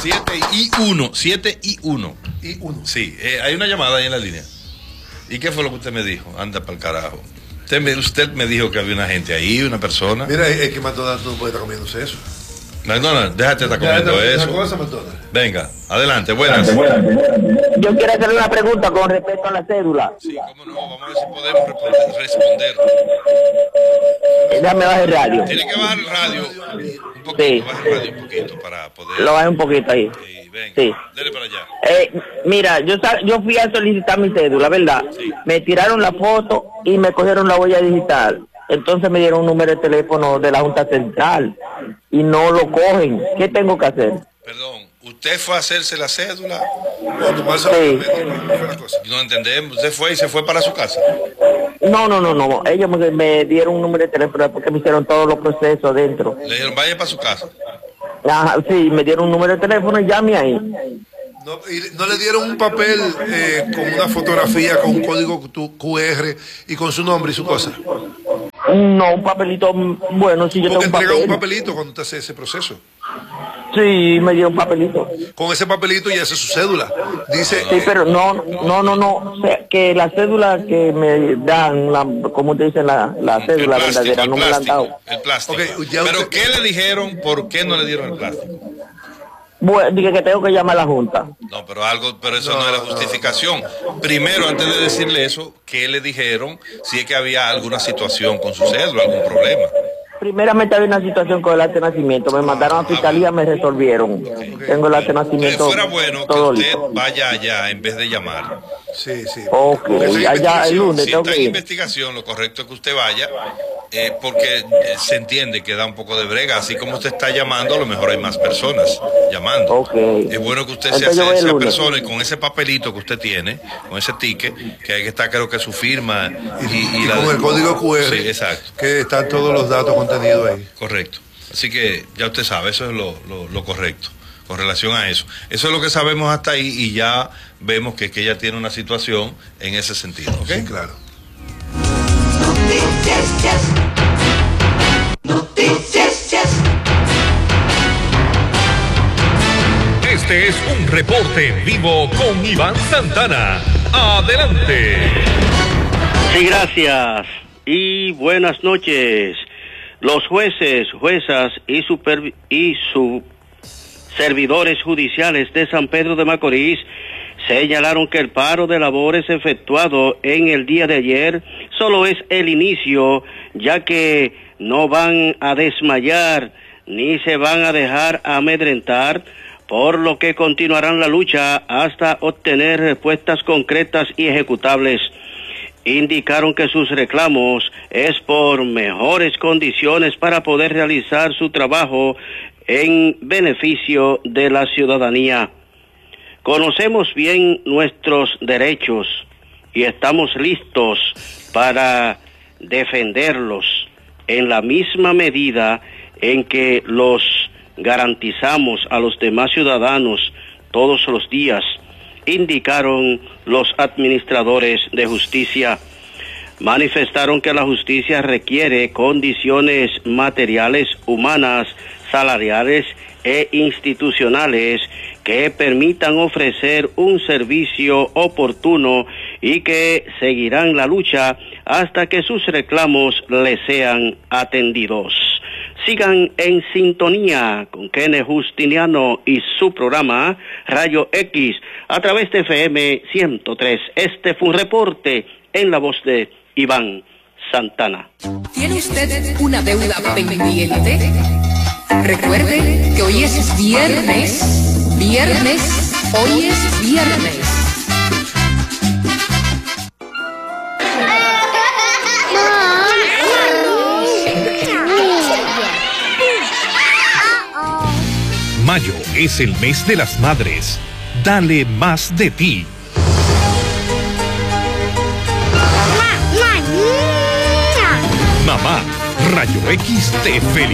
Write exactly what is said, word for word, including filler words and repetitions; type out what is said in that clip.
siete y uno, siete y uno. Y uno. Sí, eh, hay una llamada ahí en la línea. ¿Y qué fue lo que usted me dijo? Anda para el carajo. Usted me, usted me dijo que había una gente ahí, una persona. Mira, es que McDonald's no puede estar comiéndose eso. McDonald's, déjate estar comiendo Déjate, eso. cosa, McDonald's. Venga, adelante, buenas. Yo quiero hacerle una pregunta con respecto a la cédula. Sí, cómo no, vamos a ver si podemos responder. responder. Déjame bajar el radio. Tiene que bajar el radio un poquito, Sí. baja el radio un poquito para poder... Lo bajé un poquito ahí. Sí, venga, Sí. dele para allá. Eh, mira, yo sa- yo fui a solicitar mi cédula, ¿verdad? Sí. Me tiraron la foto y me cogieron la huella digital. Entonces me dieron un número de teléfono de la Junta Central y no lo cogen. ¿Qué tengo que hacer? Perdón, ¿usted fue a hacerse la cédula? No, tomarse Sí. ¿cómo fue la cosa? No entendemos, usted fue y se fue para su casa. No, no, no, no. Ellos me, me dieron un número de teléfono porque me hicieron todos los procesos dentro. Le dijeron, vaya para su casa. Ajá, sí, me dieron un número de teléfono y llame ahí. No, y no le dieron un papel eh, con una fotografía, con un código Q R y con su nombre y su cosa. No, un papelito, bueno, si yo Porque tengo un entrega un papel. papelito cuando usted hace ese proceso. Sí, me dieron un papelito. Con ese papelito ya hace su cédula. Dice, Sí, pero no, no, no, no, o sea, que la cédula que me dan, la, como te dicen, la, la cédula el plástico, verdadera, el no me la han plástico, dado. el plástico. Ok, ya Pero usted- ¿qué le dijeron? ¿Por qué no le dieron el plástico? Bueno, dije que tengo que llamar a la Junta. No, pero algo, pero eso No, no, era no. justificación. Primero, antes de decirle eso, ¿qué le dijeron? Si es que había alguna situación con su cédula, algún problema. Primeramente había una situación con el acta de nacimiento, me mandaron a fiscalía, me resolvieron. Tengo el acta de Entonces nacimiento fuera bueno que todo usted listo. vaya allá en vez de llamar. sí, sí. Ok, Porque esa allá el investigación- lunes Si tengo está que en ir. investigación, lo correcto es que usted vaya, eh, porque eh, se entiende que da un poco de brega. Así como usted está llamando, a lo mejor hay más personas llamando. Ok. Es bueno que usted Entonces yo se voy el esa lunes. persona y con ese papelito que usted tiene, con ese ticket, que hay que estar, creo que su firma y, y Y la con de- el código Q R, Sí, exacto. que están todos los datos contenidos ahí. Correcto. Así que ya usted sabe, eso es lo, lo, lo correcto con relación a eso. Eso es lo que sabemos hasta ahí y ya vemos que, que ella tiene una situación en ese sentido. ¿Ok? Sí, claro. Este es un reporte en vivo con Iván Santana. Adelante. Sí, gracias. Y buenas noches. Los jueces, juezas y, supervi- y su servidores judiciales de San Pedro de Macorís señalaron que el paro de labores efectuado en el día de ayer solo es el inicio, ya que no van a desmayar ni se van a dejar amedrentar, por lo que continuarán la lucha hasta obtener respuestas concretas y ejecutables. Indicaron que sus reclamos es por mejores condiciones para poder realizar su trabajo en beneficio de la ciudadanía. Conocemos bien nuestros derechos y estamos listos para defenderlos en la misma medida en que los garantizamos a los demás ciudadanos todos los días, indicaron los administradores de justicia. Manifestaron que la justicia requiere condiciones materiales, humanas, salariales e institucionales que permitan ofrecer un servicio oportuno y que seguirán la lucha hasta que sus reclamos les sean atendidos. Sigan en sintonía con Kenneth Justiniano y su programa Rayo X a través de F M ciento tres. Este fue un reporte en la voz de Iván Santana. ¿Tiene usted una deuda pendiente? Recuerde que hoy es viernes, viernes, hoy es viernes. Mayo es el mes de las madres. Dale más de ti. Mamá, Rayo X te felicita.